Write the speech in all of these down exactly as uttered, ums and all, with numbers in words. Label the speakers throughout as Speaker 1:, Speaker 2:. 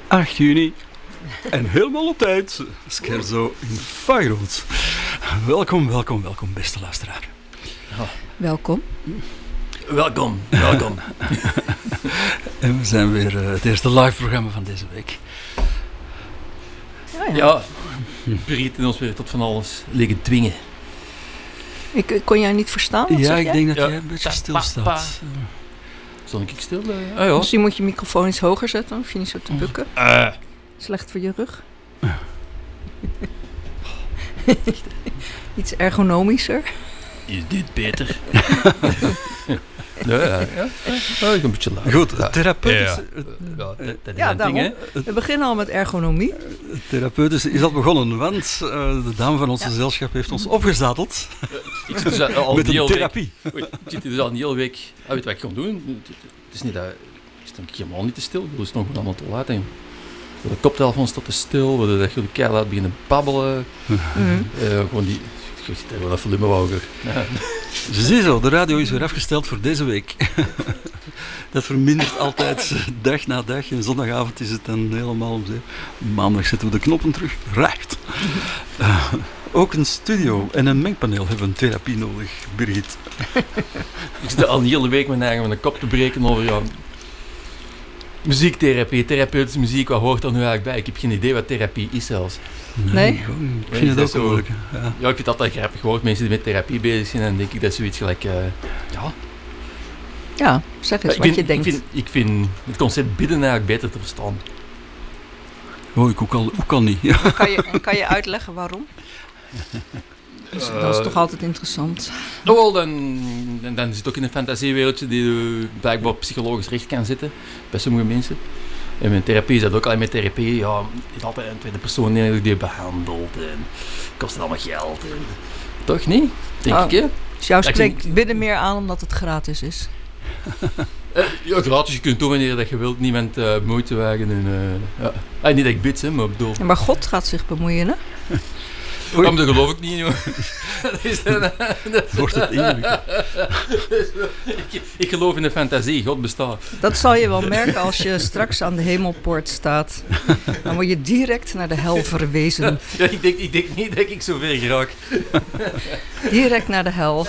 Speaker 1: acht juni. En helemaal op tijd. Scherzo in Feyenoord. Welkom, welkom, welkom, beste luisteraar.
Speaker 2: Ja.
Speaker 3: Welkom.
Speaker 2: Welkom, welkom.
Speaker 1: En we zijn weer uh, het eerste live programma van deze week.
Speaker 3: Ja, ja.
Speaker 2: Ja, Brigitte en ons weer tot van alles liggen dwingen.
Speaker 3: Ik, ik kon jij niet verstaan? Wat
Speaker 1: Ja,
Speaker 3: zeg
Speaker 1: ik
Speaker 3: jij?
Speaker 1: denk dat
Speaker 2: Ja.
Speaker 1: jij een beetje
Speaker 2: Pa,
Speaker 1: stilstaat.
Speaker 2: pa, pa. Stond ik stil? Uh, ah, ja.
Speaker 3: Misschien moet je microfoon iets hoger zetten, of je niet zo te bukken.
Speaker 2: Uh,
Speaker 3: Slecht voor je rug. Iets ergonomischer.
Speaker 2: is dit beter? ja, ja, ja. Oh, ik een beetje laag.
Speaker 1: Goed,
Speaker 2: ja.
Speaker 1: het therapeutisch,
Speaker 2: Ja, ja. Ja, dat, dat is
Speaker 3: Ja,
Speaker 2: een
Speaker 3: daarom.
Speaker 2: ding, hè.
Speaker 3: We beginnen al met ergonomie.
Speaker 1: het therapeutisch is al begonnen, want uh, de dame van ons
Speaker 3: Ja.
Speaker 1: gezelschap heeft ons opgezadeld
Speaker 2: Ik zit dus al
Speaker 1: met
Speaker 2: een
Speaker 1: een
Speaker 2: hele week...
Speaker 1: therapie.
Speaker 2: Oei, ik zit hier dus al een hele week... Ah, weet je wat ik ga doen? Het is niet dat... Ik stond helemaal niet te stil. Ik was nog allemaal te laat. En de koptelefoon staat te stil. We hadden dat jullie keihard beginnen babbelen.
Speaker 3: Mm-hmm.
Speaker 2: Uh, gewoon die... Ik zit gewoon een volume hoger. Ja.
Speaker 1: Ziezo, de radio is weer afgesteld voor deze week. Dat vermindert altijd dag na dag. En zondagavond is het dan helemaal om zeven. Maandag zetten we de knoppen terug. Recht. Uh, ook een studio en een mengpaneel hebben een therapie nodig, Birgit.
Speaker 2: Ik zit al een hele week mijn eigen mijn kop te breken over ja, muziektherapie, therapeutische muziek. Wat hoort er nu eigenlijk bij? Ik heb geen idee wat therapie is zelfs.
Speaker 3: Nee?
Speaker 1: Ik
Speaker 2: Nee,
Speaker 1: vind het
Speaker 2: dat
Speaker 1: ook
Speaker 2: is zo-
Speaker 1: moeilijk. Ja.
Speaker 2: Ja, ik vind dat altijd grappig gehoord. Mensen die met therapie bezig zijn, dan denk ik dat zoiets gelijk... Uh, ja,
Speaker 3: Ja, zeg eens
Speaker 2: ik
Speaker 3: wat
Speaker 2: vind,
Speaker 3: je denkt.
Speaker 2: Ik vind, ik vind het concept bidden eigenlijk beter te verstaan.
Speaker 1: Oh, ik ook al, ook al niet. Ja.
Speaker 3: Kan je, en kan je uitleggen waarom? Dus, dat is toch altijd interessant.
Speaker 2: Oh, wel, dan, dan, dan is het ook in een fantasiewereldje die uh, blijkbaar psychologisch recht kan zitten bij sommige mensen. En met therapie is dat ook alleen met therapie. Ja, je is altijd een tweede persoon die je behandelt en kost het allemaal geld. En, toch niet? Denk
Speaker 3: Oh.
Speaker 2: ik, hè?
Speaker 3: Dus jou
Speaker 2: Ja, ik
Speaker 3: spreekt
Speaker 2: vind-
Speaker 3: bidden meer aan omdat het gratis is.
Speaker 2: Uh, ja, gratis, je kunt doen wanneer dat je wilt. Niemand uh, moeite wagen. En, uh, ja. ah, niet dat ik bid, hè, maar ik bedoel...
Speaker 3: Ja, maar God gaat zich bemoeien, hè?
Speaker 1: Oei.
Speaker 2: Ja, maar dat geloof ik niet, joh. Dat is een- dat is-
Speaker 1: Wordt het ingewikkeld.
Speaker 2: ik, ik geloof in de fantasie, God bestaat.
Speaker 3: Dat zal je wel merken als je straks aan de hemelpoort staat. Dan word je direct naar de hel verwezen.
Speaker 2: Ja, ik, denk, ik denk niet dat ik zo ver raak.
Speaker 3: Direct naar de hel.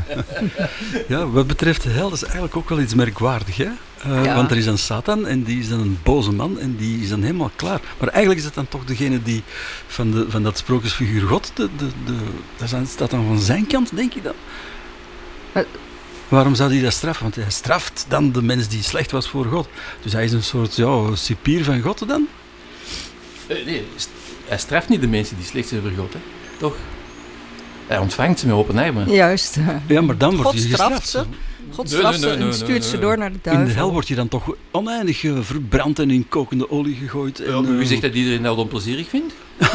Speaker 1: Ja, wat betreft de hel, dat is eigenlijk ook wel iets merkwaardig, hè? Uh,
Speaker 3: Ja.
Speaker 1: Want er is een Satan en die is dan een boze man en die is dan helemaal klaar. Maar eigenlijk is dat dan toch degene die van, de, van dat sprookjesfiguur God, de, de, de, dat is dan- staat dan van zijn kant, denk je dan?
Speaker 3: Maar-
Speaker 1: Waarom zou hij dat straffen? Want hij straft dan de mens die slecht was voor God. Dus hij is een soort ja, cipier van God dan?
Speaker 2: Uh, nee, st- hij straft niet de mensen die slecht zijn voor God, hè? Toch? Hij ontvangt ze met open armen.
Speaker 3: Juist.
Speaker 1: Ja, maar dan wordt
Speaker 3: God
Speaker 1: hij
Speaker 3: straft
Speaker 1: gestraft.
Speaker 3: ze. God
Speaker 2: Nee,
Speaker 3: straft
Speaker 2: nee, nee,
Speaker 3: ze en
Speaker 2: nee,
Speaker 3: stuurt
Speaker 2: nee,
Speaker 3: ze
Speaker 2: nee.
Speaker 3: door naar de duivel.
Speaker 1: In de hel wordt hij dan toch oneindig uh, verbrand en in kokende olie gegooid. En,
Speaker 2: Ja, maar wie
Speaker 1: uh,
Speaker 2: zegt dat iedereen dat onplezierig vindt?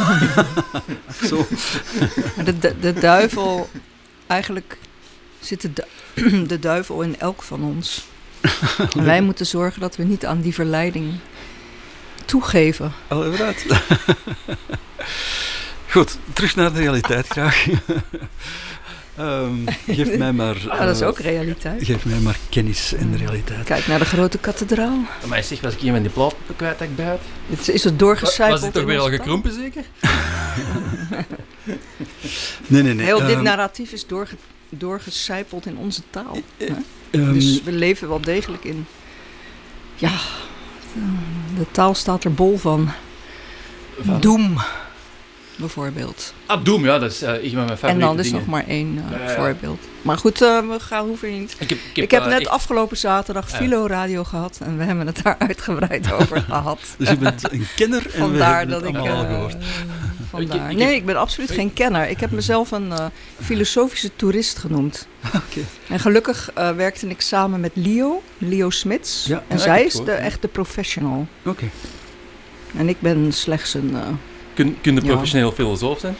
Speaker 1: Zo.
Speaker 3: Maar de, de, de duivel, eigenlijk zit de, du- de duivel in elk van ons. En wij moeten zorgen dat we niet aan die verleiding toegeven.
Speaker 1: Al inderdaad. Goed, terug naar de realiteit graag. um, geef mij maar...
Speaker 3: Ah, dat is
Speaker 1: eh,
Speaker 3: ook realiteit.
Speaker 1: Geef mij maar kennis in de realiteit.
Speaker 3: Kijk naar de grote kathedraal.
Speaker 2: Maar zeg, was ik een van die platen kwijt dat ik bij had?
Speaker 3: Het is het doorgecijpeld.
Speaker 2: Was het toch
Speaker 3: in
Speaker 2: weer al
Speaker 3: onze taal?
Speaker 2: gekrompen, zeker?
Speaker 1: Nee, nee, nee.
Speaker 3: Heel dit
Speaker 1: ehm,
Speaker 3: narratief is doorge, doorgecijpeld in onze taal.
Speaker 1: eh,
Speaker 3: hè?
Speaker 1: ehm,
Speaker 3: Dus we leven wel degelijk in... Ja, de taal staat er bol van.
Speaker 2: Van-
Speaker 3: Doem, bijvoorbeeld.
Speaker 2: Ah, Doom, ja, dat is uh, een van mijn favoriete
Speaker 3: En dan is
Speaker 2: dingen.
Speaker 3: nog maar één uh,
Speaker 2: Ja, ja.
Speaker 3: voorbeeld. Maar goed, uh, we gaan hoeven niet.
Speaker 2: Ik heb, ik heb,
Speaker 3: Ik heb
Speaker 2: uh,
Speaker 3: net
Speaker 2: echt-
Speaker 3: afgelopen zaterdag
Speaker 2: Ja.
Speaker 3: Philo Radio gehad en we hebben het daar uitgebreid over gehad.
Speaker 1: Dus je bent een kenner en we
Speaker 3: Vandaar
Speaker 1: hebben
Speaker 3: dat
Speaker 1: het
Speaker 3: ik.
Speaker 1: allemaal al
Speaker 3: uh,
Speaker 1: gehoord.
Speaker 3: vandaar.
Speaker 2: Ik- ik- ik-
Speaker 3: Nee, ik ben absoluut geen kenner. Ik heb mezelf een uh, filosofische toerist genoemd.
Speaker 1: Oké.
Speaker 3: En gelukkig uh, werkte ik samen met Leo, Leo Smits.
Speaker 1: Ja,
Speaker 3: en
Speaker 2: ja,
Speaker 3: zij
Speaker 2: ik heb
Speaker 3: is
Speaker 2: het
Speaker 3: de
Speaker 2: gehoord, ja.
Speaker 3: echte professional.
Speaker 1: Oké.
Speaker 3: En ik ben slechts een... Uh,
Speaker 2: Kun, kun je
Speaker 3: Ja.
Speaker 2: professioneel filosoof zijn?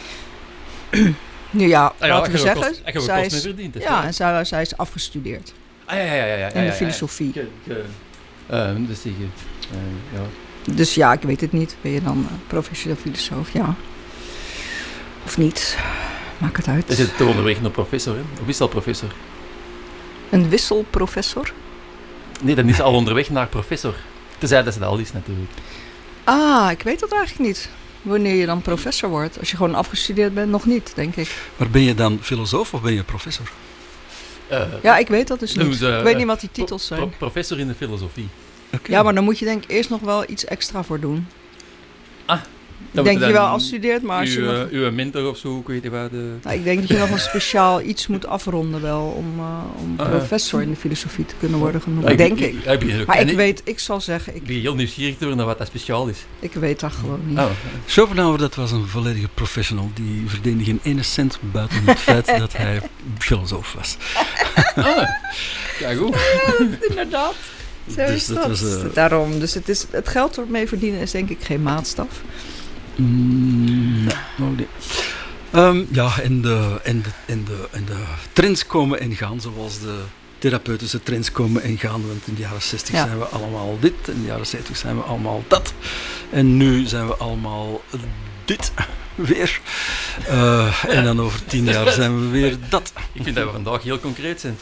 Speaker 3: nu ja,
Speaker 2: Ah ja,
Speaker 3: laten we
Speaker 2: als je er
Speaker 3: zeggen,
Speaker 2: kost- als je er
Speaker 3: zij
Speaker 2: kost mee
Speaker 3: is,
Speaker 2: verdient, hè.
Speaker 3: ja, en zij, zij is afgestudeerd
Speaker 2: Ah, ja, ja, ja, ja, ja,
Speaker 3: in de
Speaker 2: ja, ja.
Speaker 3: filosofie.
Speaker 2: Ik, ik, uh, uh, dus die, uh, ja.
Speaker 3: Dus ja, ik weet het niet. Ben je dan uh, professioneel filosoof? Ja. Of niet? Maak het uit.
Speaker 2: Hij zit toch onderweg naar professor, hè? Of is dat professor?
Speaker 3: Een wisselprofessor?
Speaker 2: Nee, dan is ze al onderweg naar professor. Tenzij dat ze dat al is, natuurlijk.
Speaker 3: Ah, ik weet dat eigenlijk niet. Wanneer je dan professor wordt. Als je gewoon afgestudeerd bent, nog niet, denk ik.
Speaker 1: Maar ben je dan filosoof of ben je professor?
Speaker 2: Uh,
Speaker 3: Ja, ik weet dat dus
Speaker 2: doen
Speaker 3: niet.
Speaker 2: ze,
Speaker 3: Ik weet
Speaker 2: uh,
Speaker 3: niet wat die titels
Speaker 2: pro-
Speaker 3: zijn.
Speaker 2: pro- professor in de filosofie.
Speaker 1: Okay.
Speaker 3: Ja, maar dan moet je denk ik eerst nog wel iets extra voor doen.
Speaker 2: Ah,
Speaker 3: Ik denk dat je wel afstudeert, maar als je
Speaker 2: uw,
Speaker 3: nog...
Speaker 2: uw mentor of zo, ik weet niet wat. Uh...
Speaker 3: Nou, ik denk dat je nog een speciaal iets moet afronden wel om, uh, om
Speaker 2: Uh,
Speaker 3: professor in de filosofie te kunnen worden genoemd,
Speaker 2: Ja,
Speaker 3: denk ik.
Speaker 2: Ja, ik begin ook-
Speaker 3: Maar
Speaker 2: en
Speaker 3: ik weet, ik zal zeggen,
Speaker 2: Ik
Speaker 3: ik,
Speaker 2: ben heel nieuwsgierig te worden naar wat dat speciaal is.
Speaker 3: ik weet dat gewoon niet.
Speaker 2: Oh.
Speaker 1: Schopenhauer, dat was een volledige professional. Die verdiende geen ene cent buiten het feit dat hij filosoof was.
Speaker 2: Ah, ja, goed.
Speaker 3: Ja, inderdaad. Zo
Speaker 1: Dus
Speaker 3: is
Speaker 1: dat
Speaker 3: dat.
Speaker 1: was, uh,
Speaker 3: Daarom, dus het, is, het geld ermee verdienen is denk ik geen maatstaf.
Speaker 1: Mm, nee, ook niet. Um, ja, en de, en, de, en, de, en de trends komen en gaan, zoals de therapeutische trends komen en gaan. Want in de jaren zestig
Speaker 3: Ja.
Speaker 1: zijn we allemaal dit, in de jaren zeventig zijn we allemaal dat. En nu zijn we allemaal dit weer. Uh, en dan over tien jaar zijn we weer dat.
Speaker 2: Ik vind dat we vandaag heel concreet zijn.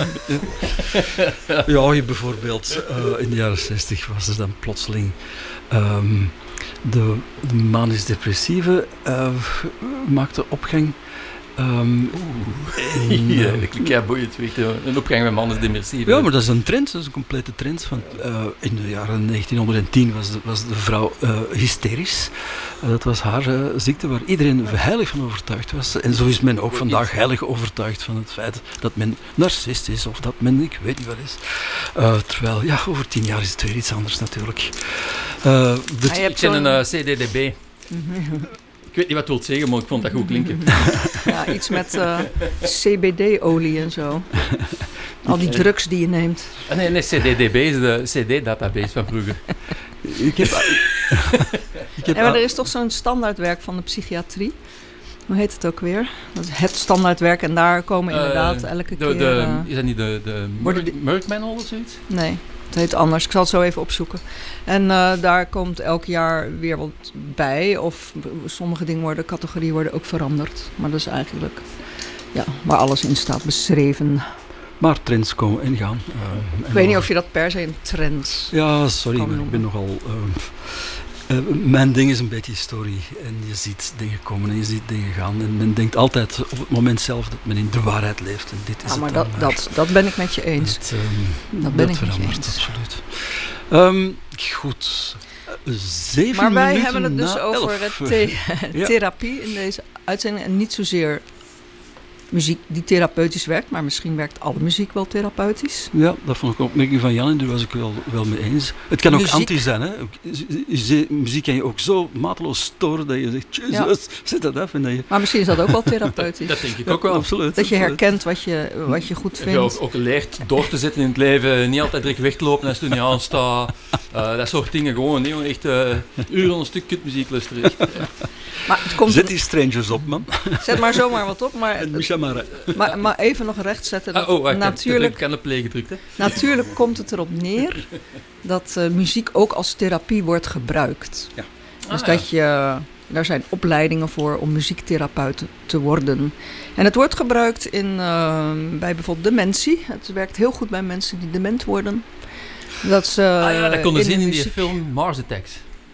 Speaker 1: Ja, je bijvoorbeeld uh, in de jaren zestig was er dan plotseling um, de, de manisch-depressieve uh, maakte opgang. Um,
Speaker 2: En, ja, dat klinkt ja boeiend, weet je. Een opgang met mannen depressief.
Speaker 1: Ja, maar dat is een trend, dat is een complete trend. Want, uh, in de jaren negentienhonderdtien was de, was de vrouw uh, hysterisch. Uh, dat was haar uh, ziekte waar iedereen heilig van overtuigd was. En zo is men ook vandaag heilig overtuigd van het feit dat men narcist is of dat men, ik weet niet wat is. Uh, terwijl, ja, over tien jaar is het weer iets anders natuurlijk. Uh, de
Speaker 3: Ah, je hebt
Speaker 2: Ik ben
Speaker 3: zo'n-
Speaker 2: een uh, C D D B. Ik weet niet wat het wil zeggen, maar ik vond dat goed klinken.
Speaker 3: Ja, iets met uh, C B D-olie en zo. Al die drugs die je neemt.
Speaker 2: Ah, nee, nee, C D D B is de C D-database van vroeger.
Speaker 1: ik heb, ik heb
Speaker 3: Ja, maar er is toch zo'n standaardwerk van de psychiatrie. Hoe heet het ook weer? Dat is het standaardwerk en daar komen inderdaad
Speaker 2: Uh,
Speaker 3: elke
Speaker 2: de,
Speaker 3: keer...
Speaker 2: de,
Speaker 3: uh,
Speaker 2: is dat niet de, de
Speaker 3: worden
Speaker 2: Merck,
Speaker 3: die-
Speaker 2: Merck Manual of zoiets?
Speaker 3: Nee, het heet anders. Ik zal het zo even opzoeken. En uh, daar komt elk jaar weer wat bij. Of b- sommige dingen worden, categorieën worden ook veranderd. Maar dat is eigenlijk ja, waar alles in staat beschreven.
Speaker 1: maar trends komen en gaan. Uh,
Speaker 3: Ik weet niet of je dat per se een trend...
Speaker 1: Ja, sorry,
Speaker 3: kan
Speaker 1: maar ik ben
Speaker 3: noemen.
Speaker 1: nogal... Uh, uh, mijn ding is een beetje historie. En je ziet dingen komen en je ziet dingen gaan. En men denkt altijd op het moment zelf dat men in de waarheid leeft. En dit is
Speaker 3: Ja,
Speaker 1: het
Speaker 3: maar
Speaker 1: dan
Speaker 3: dat, dat, dat ben ik met je eens.
Speaker 1: Het, um,
Speaker 3: Dat ben
Speaker 1: dat
Speaker 3: ik met je
Speaker 1: verandert,
Speaker 3: eens.
Speaker 1: absoluut. Um, goed. Uh, zeven
Speaker 3: Maar wij
Speaker 1: minuten
Speaker 3: hebben het dus
Speaker 1: na
Speaker 3: over
Speaker 1: elf.
Speaker 3: het the-
Speaker 1: Ja.
Speaker 3: therapie in deze uitzending. En niet zozeer muziek die therapeutisch werkt, maar misschien werkt alle muziek wel therapeutisch.
Speaker 1: Ja, dat vond ik een opmerking van Jan en daar was ik wel, wel mee eens. Het kan ook
Speaker 3: Muziek-
Speaker 1: anti zijn. Hè? Ze- Muziek kan je ook zo mateloos storen dat je zegt, jezus,
Speaker 3: Ja.
Speaker 1: zet dat af. En dat je,
Speaker 3: Maar misschien is dat ook wel therapeutisch.
Speaker 2: Dat denk ik
Speaker 1: ja,
Speaker 2: ook wel.
Speaker 1: absoluut.
Speaker 3: Dat je
Speaker 1: absoluut.
Speaker 3: herkent wat je, wat je goed
Speaker 2: Dat je ook,
Speaker 3: vindt.
Speaker 2: ook leert door te zetten in het leven. Niet altijd direct weglopen als het er niet aanstaat. Uh, dat soort dingen gewoon. Nee, echt uh, uren een stuk kutmuziek luisteren. Echt, ja.
Speaker 3: Maar het komt,
Speaker 1: Zet die strangers op, man.
Speaker 3: zet maar zomaar wat op. Maar,
Speaker 1: En Misha Mara.
Speaker 3: maar, maar even nog rechtzetten. Dat
Speaker 2: Ah, oh, wacht,
Speaker 3: natuurlijk,
Speaker 2: ik heb de play gedrukt. Hè.
Speaker 3: natuurlijk komt het erop neer dat uh, muziek ook als therapie wordt gebruikt.
Speaker 1: Ja.
Speaker 3: Dus
Speaker 2: Ah,
Speaker 3: dat je... Daar zijn opleidingen voor om muziektherapeut te worden. En het wordt gebruikt in, uh, bij bijvoorbeeld dementie. Het werkt heel goed bij mensen die dement worden. Dat ze,
Speaker 2: Ah ja, dat konden
Speaker 3: in
Speaker 2: zien
Speaker 3: de
Speaker 2: in die
Speaker 3: muziek-
Speaker 2: film Mars Attacks.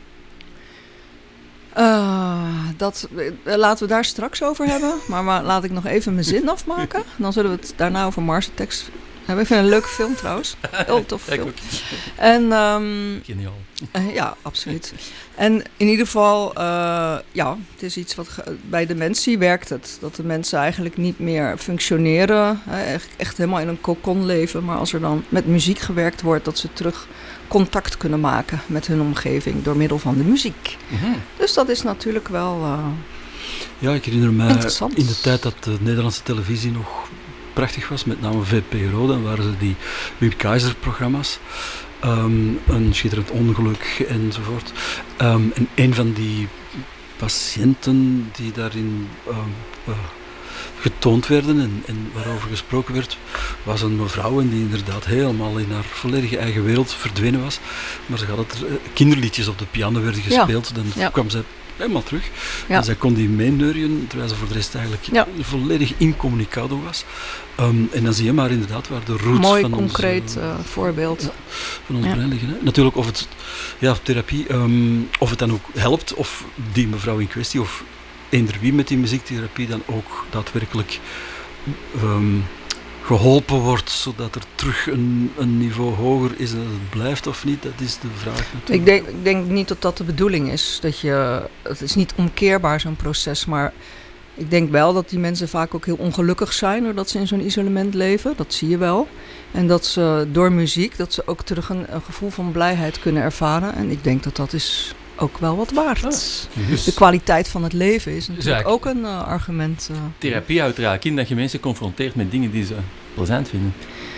Speaker 3: Uh, dat, uh, laten we daar straks over hebben. Maar, maar laat ik nog even mijn zin afmaken. Dan zullen we het daarna over Mars Attacks hebben. Ik vind het een leuke film trouwens. Heel tof
Speaker 2: Ja, ik
Speaker 3: film.
Speaker 2: ook.
Speaker 3: En um,
Speaker 2: Geniaal.
Speaker 3: Uh, ja, absoluut. En in ieder geval, uh, ja, het is iets wat ge- bij dementie werkt het. Dat de mensen eigenlijk niet meer functioneren, hè, echt, echt helemaal in een cocon leven. Maar als er dan met muziek gewerkt wordt, dat ze terug contact kunnen maken met hun omgeving door middel van de muziek.
Speaker 2: Mm-hmm.
Speaker 3: Dus dat is natuurlijk wel... Uh,
Speaker 1: Ja, ik herinner me
Speaker 3: Interessant.
Speaker 1: in de tijd dat de Nederlandse televisie nog prachtig was, met name V P R O, dan waren ze die Wim Keizer-programma's. Um, een schitterend ongeluk enzovoort. Um, en een van die patiënten die daarin um, uh, getoond werden en, en waarover gesproken werd, was een mevrouw en die inderdaad helemaal in haar volledige eigen wereld verdwenen was. Maar ze had het, uh, kinderliedjes op de piano werden gespeeld, dan
Speaker 3: Ja.
Speaker 1: kwam ze helemaal terug.
Speaker 3: Ja.
Speaker 1: En zij kon die meeneurien, terwijl ze voor de rest eigenlijk
Speaker 3: Ja.
Speaker 1: volledig incommunicado was. Um, en dan zie je maar inderdaad waar de roots
Speaker 3: Mooi
Speaker 1: van
Speaker 3: concreet
Speaker 1: ons, uh,
Speaker 3: uh, voorbeeld.
Speaker 1: Ja. van ons
Speaker 3: Ja.
Speaker 1: brein liggen. Hè. Natuurlijk of het, ja, therapie, um, of het dan ook helpt, of die mevrouw in kwestie, of eender wie met die muziektherapie dan ook daadwerkelijk um, geholpen wordt, zodat er terug een, een niveau hoger is en dat het blijft of niet, dat is de vraag natuurlijk.
Speaker 3: Ik denk, ik denk niet dat dat de bedoeling is. Dat je, het is niet omkeerbaar zo'n proces, maar ik denk wel dat die mensen vaak ook heel ongelukkig zijn doordat ze in zo'n isolement leven. Dat zie je wel. En dat ze door muziek, dat ze ook terug een, een gevoel van blijheid kunnen ervaren. En ik denk dat dat is ook wel wat waard.
Speaker 2: Ah, dus
Speaker 3: De kwaliteit van het leven is natuurlijk
Speaker 2: Zaak.
Speaker 3: ook een uh, argument. Uh.
Speaker 2: therapie uiteraard in dat je mensen confronteert met dingen die ze plezant vinden.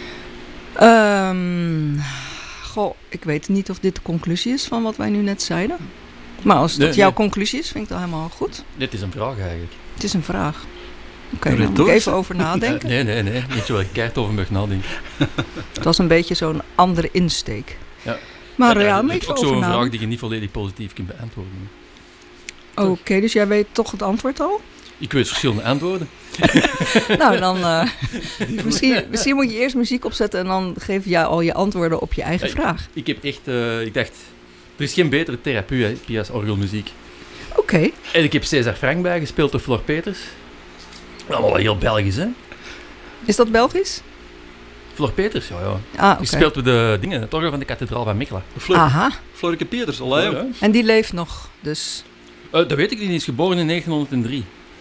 Speaker 3: Um, goh, ik weet niet of dit de conclusie is van wat wij nu net zeiden. Maar als dat
Speaker 2: Nee,
Speaker 3: jouw
Speaker 2: nee.
Speaker 3: conclusie is, vind ik dat helemaal goed.
Speaker 2: Dit is een vraag eigenlijk.
Speaker 3: Het is een vraag. Oké,
Speaker 1: Een
Speaker 3: daar moet ik
Speaker 1: retorische?
Speaker 3: even over nadenken.
Speaker 2: Uh, nee, nee, nee. Niet waar ik keihard over mag nadenken.
Speaker 3: Het was een beetje zo'n andere insteek.
Speaker 2: Ja.
Speaker 3: Maar
Speaker 2: En,
Speaker 3: ja,
Speaker 2: uh,
Speaker 3: moet
Speaker 2: het
Speaker 3: ik
Speaker 2: is ook
Speaker 3: over
Speaker 2: zo'n vraag
Speaker 3: nadenken.
Speaker 2: die je niet volledig positief kunt beantwoorden.
Speaker 3: Oké, dus jij weet toch het antwoord al?
Speaker 2: Ik weet verschillende antwoorden.
Speaker 3: Nou, dan uh, misschien, misschien moet je eerst muziek opzetten en dan geef je al je antwoorden op je eigen
Speaker 2: Ja,
Speaker 3: vraag.
Speaker 2: Ik heb echt, uh, ik dacht, er is geen betere therapie als orgelmuziek.
Speaker 3: Oké, okay.
Speaker 2: En ik heb César Frank bijgespeeld door Flor Peters. Allemaal wel heel Belgisch, hè?
Speaker 3: Is dat Belgisch?
Speaker 2: Flor Peters, ja, ja.
Speaker 3: Ah, oké.
Speaker 2: Die speelt met de dingen, het orgel van de kathedraal van Mechelen.
Speaker 1: Flor,
Speaker 3: Aha,
Speaker 1: Florike Peters, al
Speaker 2: Ja, ja.
Speaker 3: en die leeft nog, dus
Speaker 2: Uh, dat weet ik niet, die is geboren in negentienhonderddrie.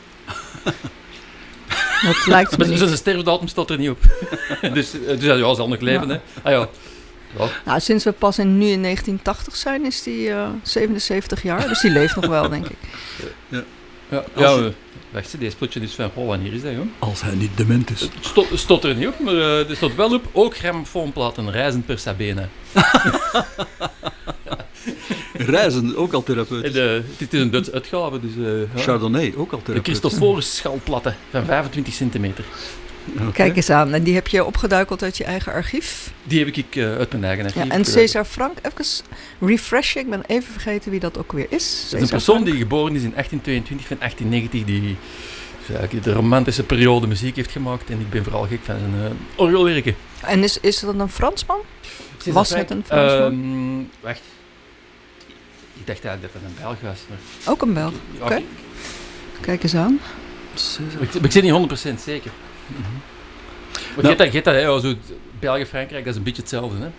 Speaker 3: dat lijkt me
Speaker 2: Maar
Speaker 3: niet.
Speaker 2: zijn sterfdatum staat er niet op. dus, uh, dus ja, zal nog leven,
Speaker 3: Ja.
Speaker 2: hè. Ah ja. Ja.
Speaker 3: Nou, sinds we pas in, nu in negentien tachtig zijn, is die uh, zevenenzeventig jaar. Dus die leeft nog wel, denk ik.
Speaker 2: Ja,
Speaker 1: Als
Speaker 2: ja
Speaker 1: je-
Speaker 2: uh, wacht, deze plotje is van, oh, wanneer is dat, joh?
Speaker 1: Als hij niet dement is.
Speaker 2: Het sto- stond er niet op, maar uh, er stond wel op, ook grammofoonplaten reizen per Sabena.
Speaker 1: Reizen, ook al
Speaker 2: En,
Speaker 1: therapeutisch.
Speaker 2: uh, dit is een Duitse uitgave, dus... Uh, ja.
Speaker 1: Chardonnay, ook al
Speaker 2: De
Speaker 1: therapeutisch.
Speaker 2: Christophorus schalplatten van vijfentwintig centimeter.
Speaker 1: Oké.
Speaker 3: Kijk eens aan. En die heb je opgeduikeld uit je eigen archief.
Speaker 2: Die heb ik uh, uit mijn eigen
Speaker 3: Ja,
Speaker 2: archief.
Speaker 3: en
Speaker 2: uh,
Speaker 3: César Frank, even refreshen. Ik ben even vergeten wie dat ook weer is.
Speaker 2: Dat is
Speaker 3: César
Speaker 2: een persoon
Speaker 3: Frank.
Speaker 2: die geboren is in achttien tweeëntwintig van achttien negentig, die dus eigenlijk de romantische periode muziek heeft gemaakt. En ik ben vooral gek van zijn uh, orgelwerken.
Speaker 3: En is, is dat een Fransman?
Speaker 2: César
Speaker 3: Was
Speaker 2: Frank,
Speaker 3: het een Fransman?
Speaker 2: ehm, wacht. Ik dacht eigenlijk dat dat een Belg was. Maar,
Speaker 3: Ook een Belg.
Speaker 2: ja,
Speaker 3: Oké.
Speaker 2: ik,
Speaker 3: Kijk eens aan.
Speaker 1: César.
Speaker 2: ik, ik zit niet honderd procent zeker.
Speaker 1: Mhm.
Speaker 2: Maar
Speaker 1: Nou.
Speaker 2: je dat, je dat, hè, ja, zo België-Frankrijk, dat is een beetje hetzelfde. Hè?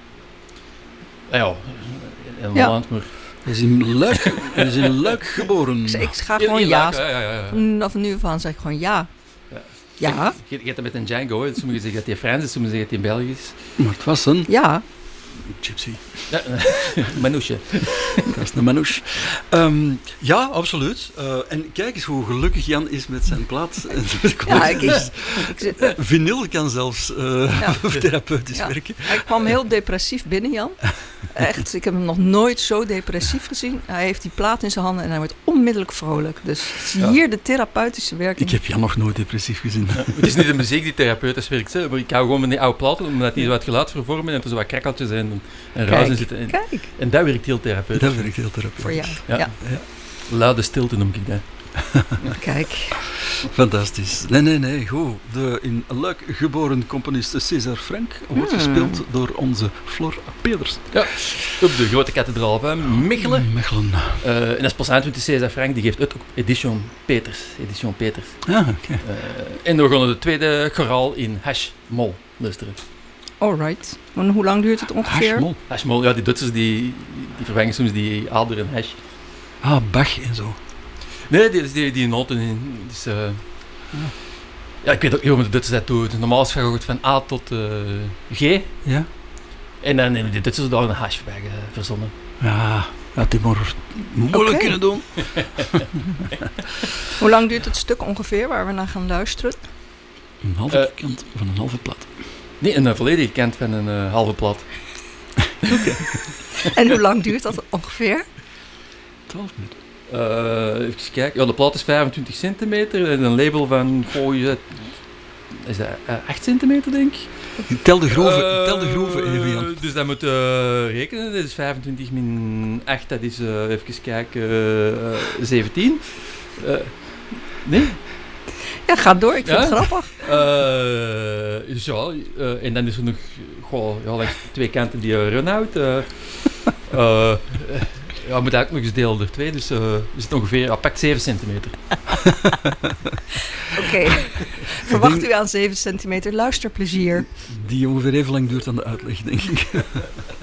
Speaker 2: Ah ja, een
Speaker 3: Ja.
Speaker 2: land, maar...
Speaker 1: Hij is in Luik, hij is in Luik geboren.
Speaker 3: Ik, ik ga
Speaker 2: Heel-
Speaker 3: gewoon
Speaker 2: heel
Speaker 3: ja.
Speaker 2: leuk, ja, ja, ja, ja.
Speaker 3: Vanaf nu af aan zeg ik gewoon ja.
Speaker 2: Ja.
Speaker 3: Ja,
Speaker 2: Je, je hebt dat met een Django, hè. Sommigen zeggen dat hij Frans is, sommigen zeggen dat hij Belgisch is.
Speaker 1: Maar het was een
Speaker 3: ja.
Speaker 1: gypsy.
Speaker 2: Ja, Manouche.
Speaker 1: Dat is een manouche. Ehm, ja, absoluut. Uh, en kijk eens hoe gelukkig Jan is met zijn plaat.
Speaker 3: Ja, ik, ik, ik, zit-
Speaker 1: Vinyl kan zelfs uh,
Speaker 3: Ja.
Speaker 1: therapeutisch
Speaker 3: Ja.
Speaker 1: werken.
Speaker 3: hij kwam heel depressief binnen, Jan. Echt, ik heb hem nog nooit zo depressief gezien. Hij heeft die plaat in zijn handen en hij wordt onmiddellijk vrolijk. Dus zie
Speaker 2: Ja.
Speaker 3: hier de therapeutische werking.
Speaker 1: Ik heb Jan nog nooit depressief gezien.
Speaker 2: Het is niet de muziek die therapeutisch werkt, hè, maar ik hou gewoon met die oude platen, omdat die wat geluid vervormen en er zo wat krakkeltjes zijn en, en ruis in
Speaker 3: Kijk,
Speaker 2: zitten. En,
Speaker 3: kijk,
Speaker 2: en dat werkt heel therapeutisch.
Speaker 1: Dat werkt heel therapeutisch.
Speaker 3: voor jou.
Speaker 2: Ja.
Speaker 3: Ja.
Speaker 2: Luide stilte noem ik dat.
Speaker 3: Kijk.
Speaker 1: Fantastisch. Nee, nee, nee. Goed. De in Luik geboren componist César Frank wordt
Speaker 3: Hmm.
Speaker 1: gespeeld door onze Flor Peters.
Speaker 2: Op de grote kathedraal van Mechelen.
Speaker 1: Mechelen.
Speaker 2: Uh, en dat is pas aangekomen, César Frank, die geeft uit ook Edition Peters. Edition Peters.
Speaker 1: Ah, oké.
Speaker 2: Uh, en we gaan de tweede choraal in Hash-Mol luisteren.
Speaker 3: Alright. En hoe lang duurt het ongeveer?
Speaker 1: Hashmol.
Speaker 2: Hash-Mol, ja, die Duitsers die, die vervangen soms die ader en hash.
Speaker 1: Ah, Bach en zo.
Speaker 2: Nee, die, die, die noten in. Dus, uh, ja, ik weet ook niet hoe de Duitsers dat doen. Normaal is het gehoord van A tot uh, G.
Speaker 1: Ja?
Speaker 2: En dan hebben de Duitsers daar een hash bij uh, verzonnen.
Speaker 1: Ja, had hij maar moeilijk
Speaker 3: Oké.
Speaker 1: kunnen doen.
Speaker 3: Hoe lang duurt het stuk ongeveer waar we naar gaan luisteren?
Speaker 1: Een halve
Speaker 2: Eh,
Speaker 1: kant van een halve plaat.
Speaker 2: Nee, een uh, volledige kant van een uh, halve plat.
Speaker 3: En hoe lang duurt dat ongeveer?
Speaker 1: Twaalf minuten.
Speaker 2: Uh, even kijken. Ja, de plaat is vijfentwintig centimeter en een label van, goh, je is dat uh, acht centimeter, denk ik.
Speaker 1: Tel de groeven,
Speaker 2: Uh,
Speaker 1: tel de groeven even, Jan.
Speaker 2: Dus dat moet uh, rekenen. Dat is vijfentwintig min acht, dat is, uh, even kijken, uh, zeventien. Uh, nee?
Speaker 3: Ja, ga door. Ik vind
Speaker 2: Ja?
Speaker 3: het grappig.
Speaker 2: Uh, dus ja, uh, en dan is er nog goh, ja, langs twee kanten die uh, run-out. Uh, uh, ja, moet eigenlijk nog eens delen door twee, dus uh, is het ongeveer, ja, pakt zeven centimeter.
Speaker 3: Oké. Okay. Verwacht u aan zeven centimeter luisterplezier.
Speaker 1: Die ongeveer even lang duurt aan de uitleg, denk ik.